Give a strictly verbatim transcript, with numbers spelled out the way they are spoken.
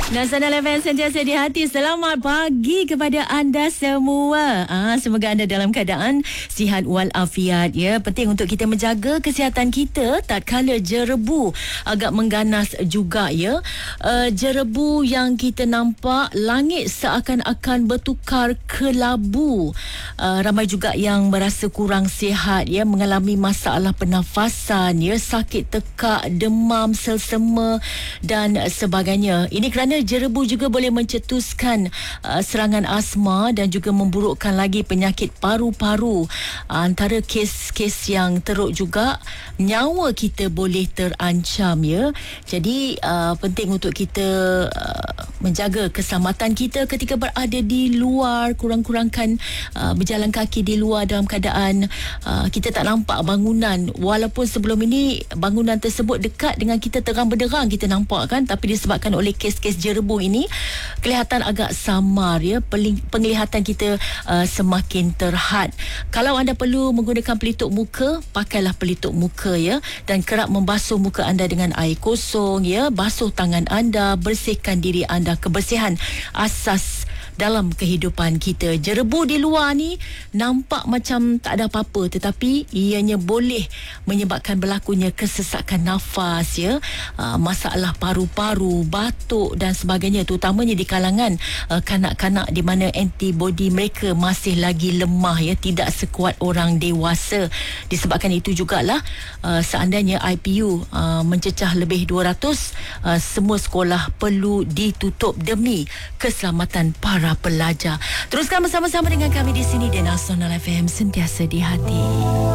Nasional F M sentiasa di hati. Selamat pagi kepada anda semua. Ah, semoga anda dalam keadaan sihat walafiat ya. Penting untuk kita menjaga kesihatan kita tatkala jerebu agak mengganas juga ya. Uh, jerebu yang kita nampak, langit seakan-akan bertukar kelabu. Uh, ramai juga yang merasa kurang sihat ya, mengalami masalah pernafasan ya, sakit tekak, demam, selsema dan sebagainya. Ini kerana jerebu juga boleh mencetuskan uh, serangan asma dan juga memburukkan lagi penyakit paru-paru. Uh, antara kes-kes yang teruk juga, nyawa kita boleh terancam ya. Jadi uh, penting untuk kita uh, menjaga keselamatan kita ketika berada di luar. Kurang-kurangkan uh, berjalan kaki di luar dalam keadaan uh, kita tak nampak bangunan. Walaupun sebelum ini bangunan tersebut dekat dengan kita, terang benderang kita nampak kan, tapi disebabkan oleh kes-kes jerebu ini kelihatan agak samar ya, penglihatan kita uh, semakin terhad. Kalau anda perlu menggunakan pelitup muka, pakailah pelitup muka ya, dan kerap membasuh muka anda dengan air kosong ya, basuh tangan anda, bersihkan diri anda. Kebersihan asas dalam kehidupan kita. Jerebu di luar ni nampak macam tak ada apa-apa, tetapi ianya boleh menyebabkan berlakunya kesesakan nafas ya, uh, masalah paru-paru, batuk dan sebagainya, terutamanya di kalangan uh, kanak-kanak di mana antibody mereka masih lagi lemah ya, tidak sekuat orang dewasa. Disebabkan itu jugalah uh, seandainya I P U uh, mencecah lebih dua ratus, uh, semua sekolah perlu ditutup demi keselamatan para pelajar. Teruskan bersama-sama dengan kami di sini di Nasional F M, sentiasa di hati.